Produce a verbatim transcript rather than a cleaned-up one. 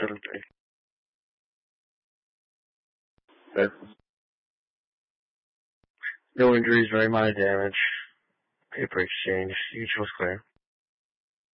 seven three. But no injuries, very minor damage. Paper exchange. Each was clear.